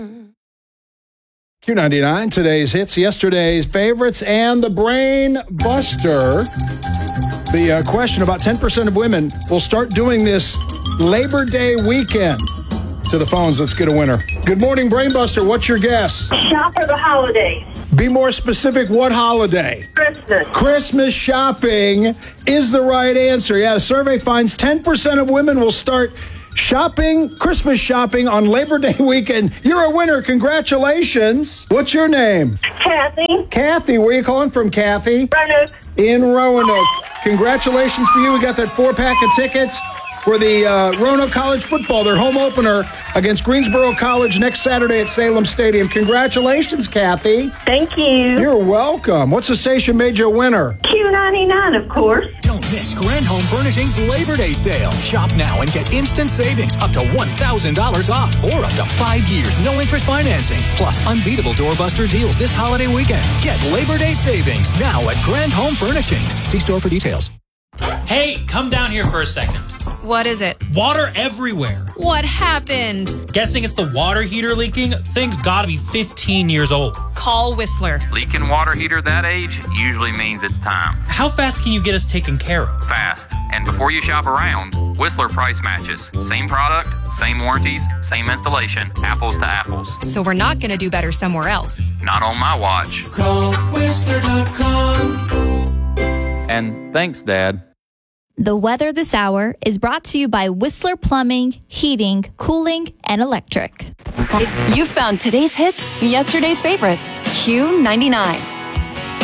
Q99, today's hits, yesterday's favorites, and the Brain Buster. The question: about 10% of women will start doing this Labor Day weekend. To the phones, let's get a winner. Good morning, Brain Buster. What's your guess? Shop for the holidays. Be more specific. What holiday? Christmas. Christmas shopping is the right answer. Yeah, the survey finds 10% of women will start Christmas shopping on Labor Day weekend. You're a winner. Congratulations. What's your name? Kathy. Kathy, where are you calling from, Kathy? Roanoke. In Roanoke. Congratulations for you. We got that 4-pack of tickets for the Roanoke College football, their home opener against Greensboro College next Saturday at Salem Stadium. Congratulations, Kathy. Thank you. You're welcome. What's the station made you a winner? Q99, of course. Don't miss Grand Home Furnishings Labor Day sale. Shop now and get instant savings up to $1,000 off or up to 5 years, no interest financing. Plus unbeatable doorbuster deals this holiday weekend. Get Labor Day savings now at Grand Home Furnishings. See store for details. Hey, come down here for a second. What is it? Water everywhere. What happened? Guessing it's the water heater leaking? Thing's gotta be 15 years old. Call Whistler. Leaking water heater that age usually means it's time. How fast can you get us taken care of? Fast. And before you shop around, Whistler price matches. Same product, same warranties, same installation, apples to apples. So we're not going to do better somewhere else. Not on my watch. Call Whistler.com. And thanks, Dad. The weather this hour is brought to you by Whistler Plumbing, Heating, Cooling, and Electric. You found today's hits, yesterday's favorites. Q99.